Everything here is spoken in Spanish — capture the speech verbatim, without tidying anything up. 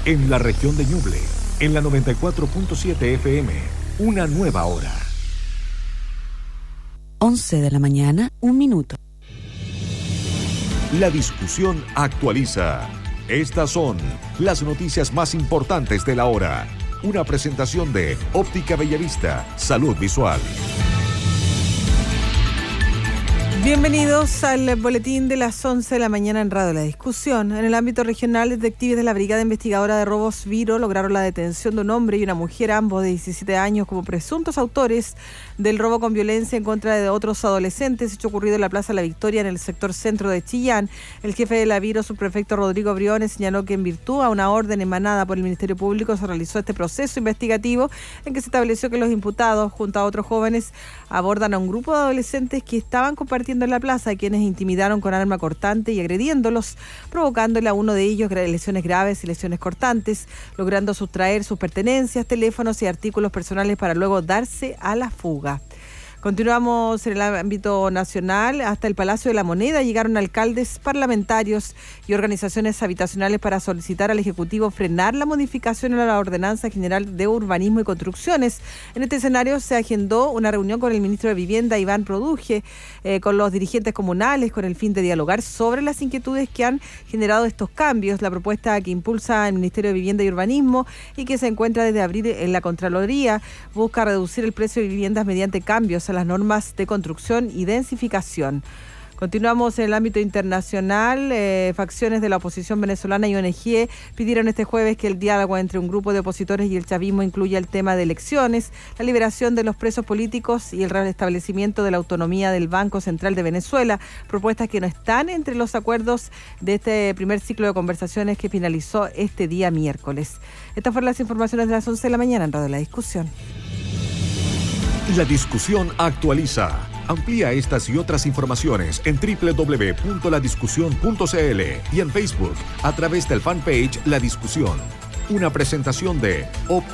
en la región de Ñuble, en la noventa y cuatro punto siete F M, una nueva hora. once de la mañana, un minuto. La discusión actualiza. Estas son las noticias más importantes de la hora. Una presentación de Óptica Bellavista, Salud Visual. Bienvenidos al boletín de las once de la mañana en Radio La Discusión. En el ámbito regional, detectives de la Brigada Investigadora de Robos Viro lograron la detención de un hombre y una mujer, ambos de diecisiete años, como presuntos autores del robo con violencia en contra de otros adolescentes, hecho ocurrido en la Plaza La Victoria, en el sector centro de Chillán. El jefe de la Viro, subprefecto Rodrigo Briones, señaló que en virtud a una orden emanada por el Ministerio Público se realizó este proceso investigativo en que se estableció que los imputados, junto a otros jóvenes, abordan a un grupo de adolescentes que estaban compartiendo en la plaza, a quienes intimidaron con arma cortante y agrediéndolos, provocándole a uno de ellos lesiones graves y lesiones cortantes, logrando sustraer sus pertenencias, teléfonos y artículos personales para luego darse a la fuga. Continuamos en el ámbito nacional. Hasta el Palacio de la Moneda llegaron alcaldes, parlamentarios y organizaciones habitacionales para solicitar al Ejecutivo frenar la modificación a la Ordenanza General de Urbanismo y Construcciones. En este escenario se agendó una reunión con el ministro de Vivienda, Iván Produje, eh, con los dirigentes comunales, con el fin de dialogar sobre las inquietudes que han generado estos cambios. La propuesta que impulsa el Ministerio de Vivienda y Urbanismo y que se encuentra desde abril en la Contraloría busca reducir el precio de viviendas mediante cambios a las normas de construcción y densificación. Continuamos en el ámbito internacional. Eh, facciones de la oposición venezolana y O N G pidieron este jueves que el diálogo entre un grupo de opositores y el chavismo incluya el tema de elecciones, la liberación de los presos políticos y el restablecimiento de la autonomía del Banco Central de Venezuela, propuestas que no están entre los acuerdos de este primer ciclo de conversaciones que finalizó este día miércoles. Estas fueron las informaciones de las once de la mañana en Radio La Discusión. La discusión actualiza. Amplía estas y otras informaciones en doble u doble u doble u punto la discusión punto c l y en Facebook a través del fanpage La Discusión. Una presentación de Óptica